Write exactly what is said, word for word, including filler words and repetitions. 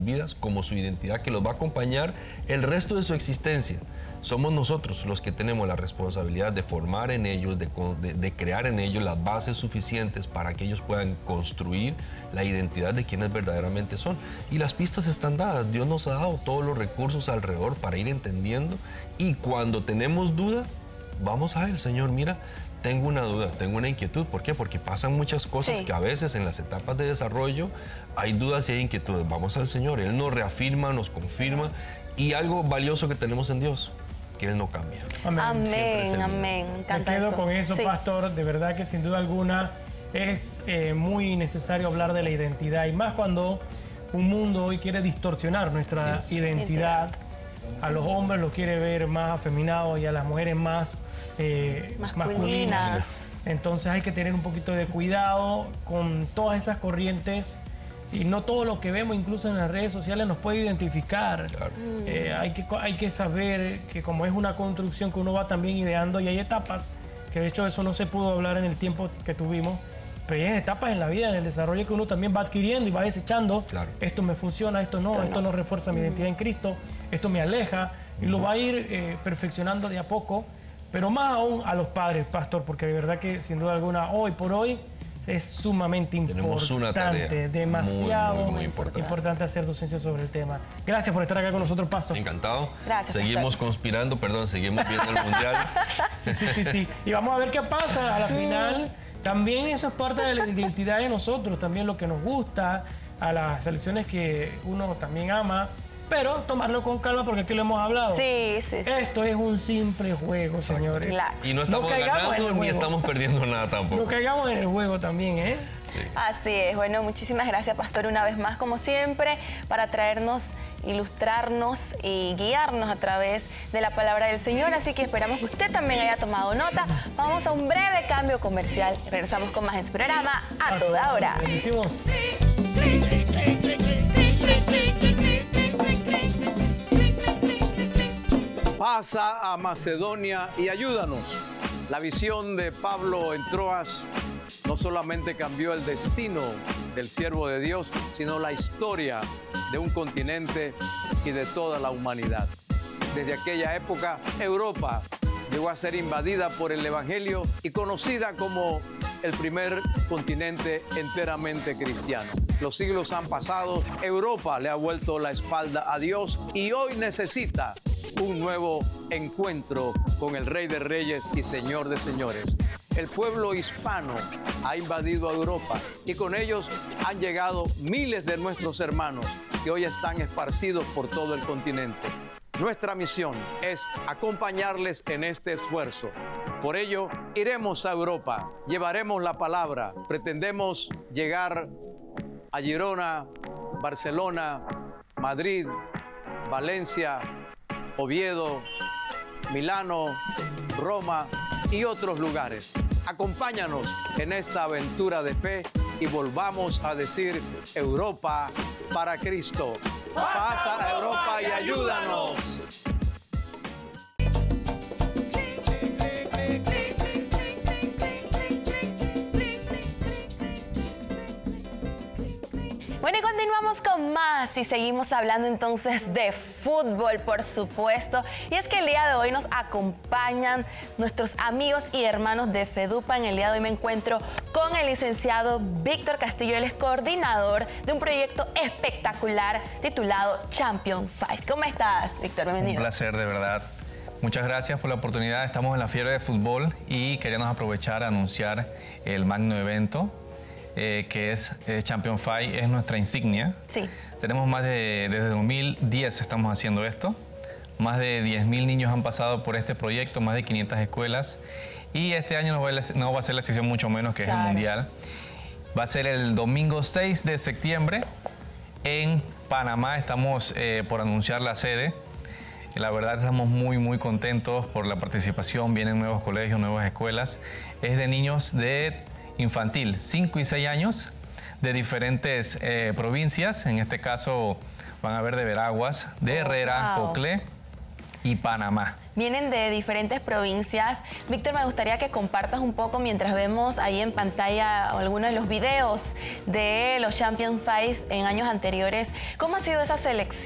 vidas como su identidad que los va a acompañar el resto de su existencia. Somos nosotros los que tenemos la responsabilidad de formar en ellos, de, de, de crear en ellos las bases suficientes para que ellos puedan construir la identidad de quienes verdaderamente son. Y las pistas están dadas. Dios nos ha dado todos los recursos alrededor para ir entendiendo, y cuando tenemos duda, vamos a Él. Señor, mira, tengo una duda, tengo una inquietud. ¿Por qué? Porque pasan muchas cosas sí. que a veces en las etapas de desarrollo hay dudas y hay inquietudes. Vamos al Señor, Él nos reafirma, nos confirma, y algo valioso que tenemos en Dios, que Él no cambia. Amén, amén, amén. Me encanta Me quedo eso. con eso, sí. Pastor. De verdad que sin duda alguna es eh, muy necesario hablar de la identidad, y más cuando un mundo hoy quiere distorsionar nuestra sí, identidad. A los hombres los quiere ver más afeminados y a las mujeres más eh, masculinas. masculinas. Entonces hay que tener un poquito de cuidado con todas esas corrientes, y no todo lo que vemos incluso en las redes sociales nos puede identificar. Claro. Eh, hay, que, hay que saber que como es una construcción que uno va también ideando, y hay etapas, que de hecho eso no se pudo hablar en el tiempo que tuvimos, pero hay etapas en la vida, en el desarrollo, que uno también va adquiriendo y va desechando. Claro. Esto me funciona, esto no, esto, esto no. no refuerza mi identidad en Cristo, esto me aleja, y lo va a ir eh, perfeccionando de a poco, pero más aún a los padres, Pastor, porque de verdad que sin duda alguna hoy por hoy es sumamente Tenemos importante, una tarea demasiado muy, muy, muy importante. importante hacer docencia sobre el tema. Gracias por estar acá con nosotros, Pastor. Encantado. Gracias. Seguimos Pastor. conspirando, perdón, seguimos viendo el Mundial. Sí, sí, sí, sí. Y vamos a ver qué pasa a la final. También eso es parte de la identidad de nosotros, también lo que nos gusta, a las selecciones que uno también ama, pero tomarlo con calma, porque aquí lo hemos hablado. Sí, sí, sí. Esto es un simple juego, señores. Claro. Y no estamos no ganando ni estamos perdiendo nada tampoco. No caigamos en el juego también, ¿eh? Sí. Así es. Bueno, muchísimas gracias, Pastor, una vez más, como siempre, para traernos, ilustrarnos y guiarnos a través de la palabra del Señor. Así que esperamos que usted también haya tomado nota. Vamos a un breve cambio comercial. Regresamos con más en su programa A Toda Hora. Bendecimos. Pasa a Macedonia y ayúdanos. La visión de Pablo en Troas no solamente cambió el destino del siervo de Dios, sino la historia de un continente y de toda la humanidad. Desde aquella época, Europa llegó a ser invadida por el Evangelio y conocida como el primer continente enteramente cristiano. Los siglos han pasado, Europa le ha vuelto la espalda a Dios y hoy necesita un nuevo encuentro con el Rey de Reyes y Señor de Señores. El pueblo hispano ha invadido a Europa y con ellos han llegado miles de nuestros hermanos que hoy están esparcidos por todo el continente. Nuestra misión es acompañarles en este esfuerzo. Por ello, iremos a Europa, llevaremos la palabra, pretendemos llegar a Girona, Barcelona, Madrid, Valencia, Oviedo, Milano, Roma y otros lugares. Acompáñanos en esta aventura de fe y volvamos a decir: Europa para Cristo. Pasa a Europa y ayúdanos. Bueno, y continuamos con más y seguimos hablando entonces de fútbol, por supuesto. Y es que el día de hoy nos acompañan nuestros amigos y hermanos de FEDUPA. En el día de hoy me encuentro con el licenciado Víctor Castillo. Él es coordinador de un proyecto espectacular titulado Champion Five. ¿Cómo estás, Víctor? Bienvenido. Un placer, de verdad. Muchas gracias por la oportunidad. Estamos en la Fiebre de Fútbol y queríamos aprovechar a anunciar el magno evento. Eh, que es eh, Champion Five, es nuestra insignia. Sí. Tenemos más de, desde dos mil diez estamos haciendo esto. Más de diez mil niños han pasado por este proyecto, más de quinientas escuelas. Y este año no va a, no va a ser la sesión mucho menos, que claro. es el Mundial. Va a ser el domingo seis de septiembre en Panamá. Estamos eh, por anunciar la sede. La verdad estamos muy, muy contentos por la participación. Vienen nuevos colegios, nuevas escuelas. Es de niños de infantil, cinco y seis años, de diferentes eh, provincias. En este caso van a ver de Veraguas, de Herrera, oh, wow. Coclé, y Panamá. Vienen de diferentes provincias. Víctor, me gustaría que compartas un poco mientras vemos ahí en pantalla algunos de los videos de los Champions Five en años anteriores. ¿Cómo ha sido esa selección?